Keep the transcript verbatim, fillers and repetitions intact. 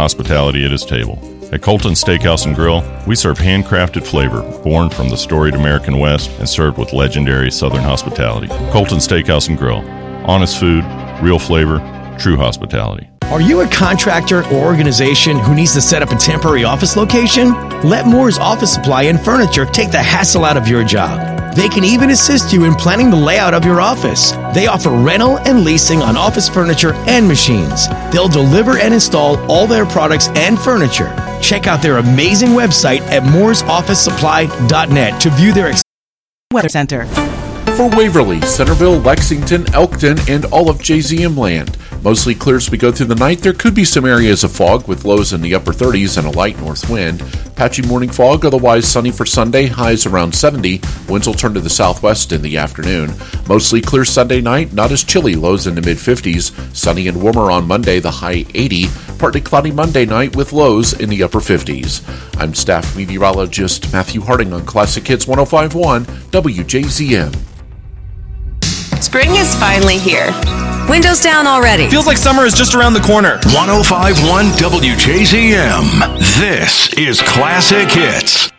hospitality at his table. At Colton Steakhouse and Grill, we serve handcrafted flavor born from the storied American West and served with legendary Southern hospitality. Colton Steakhouse and Grill. Honest food, real flavor, true hospitality. Are you a contractor or organization who needs to set up a temporary office location? Let Moore's Office Supply and Furniture take the hassle out of your job. They can even assist you in planning the layout of your office. They offer rental and leasing on office furniture and machines. They'll deliver and install all their products and furniture. Check out their amazing website at moores office supply dot net to view their ex- Weather Center. For Waverly, Centerville, Lexington, Elkton, and all of J Z M land. Mostly clear as we go through the night. There could be some areas of fog with lows in the upper thirties and a light north wind. Patchy morning fog, otherwise sunny for Sunday, highs around seventy. Winds will turn to the southwest in the afternoon. Mostly clear Sunday night, not as chilly, lows in the mid-fifties. Sunny and warmer on Monday, the high eighty. Partly cloudy Monday night with lows in the upper fifties. I'm staff meteorologist Matthew Harding on Classic Hits one oh five point one W J Z M. Spring is finally here. Windows down already. Feels like summer is just around the corner. one oh five point one W J Z M. This is Classic Hits.